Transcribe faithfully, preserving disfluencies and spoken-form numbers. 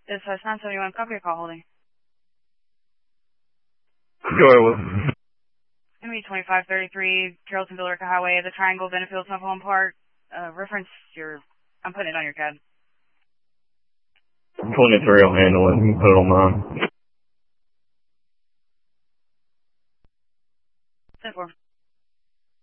This is nine seventy-one, copy your call holding. Go ahead with. Gonna be twenty-five thirty-three, Carrollton Billerica Highway, the Triangle, Benefield, Snuffle Park. Uh, reference your, I'm putting it on your C A D. twenty-three, I'll handle it. You can put it on mine.